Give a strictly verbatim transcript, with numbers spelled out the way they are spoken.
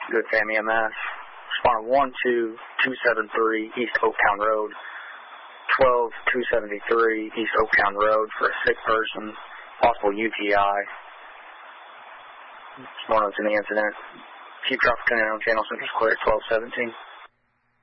Good Fam E M S. Responder one two two seven three East Oaktown Road. twelve two seventy-three East Oaktown Road for a sick person. Possible U T I. Responders in the incident. Keep traffic on channel Central Square twelve seventeen.